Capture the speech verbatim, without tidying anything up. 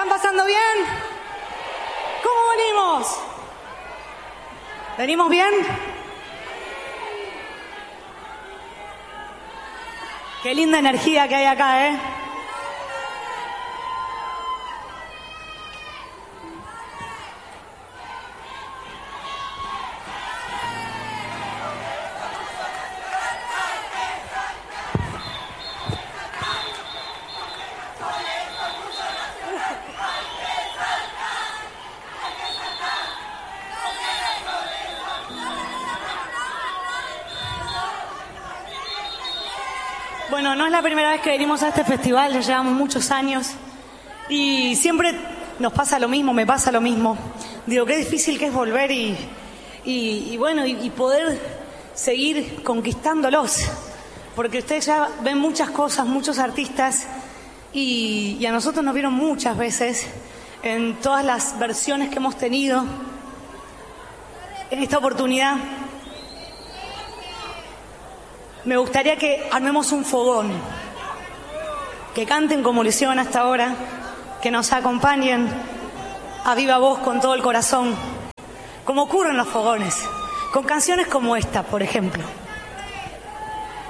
están pasando bien? ¿Cómo venimos? ¿Venimos bien? Qué linda energía que hay acá, ¿eh? Bueno, no es la primera vez que venimos a este festival, ya llevamos muchos años y siempre nos pasa lo mismo, me pasa lo mismo. Digo, qué difícil que es volver y, y, y bueno, y, y poder seguir conquistándolos, porque ustedes ya ven muchas cosas, muchos artistas y, y a nosotros nos vieron muchas veces en todas las versiones que hemos tenido. En esta oportunidad me gustaría que armemos un fogón, que canten como lo hicieron hasta ahora, que nos acompañen a viva voz con todo el corazón, como ocurre en los fogones, con canciones como esta, por ejemplo.